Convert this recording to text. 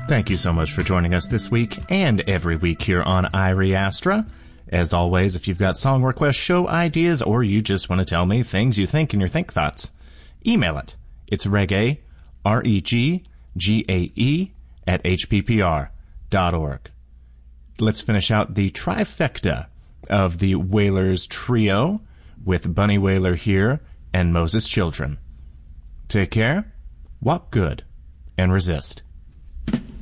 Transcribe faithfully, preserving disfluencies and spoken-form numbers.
Thank you so much for joining us this week and every week here on Irie Astra. As always, if you've got song requests, show ideas, or you just want to tell me things you think in your think thoughts, email it. It's reggae, R E G G A E, at H P P R dot org. Let's finish out the trifecta of the Wailers trio with Bunny Wailer here and Moses Children. Take care, walk good, and resist.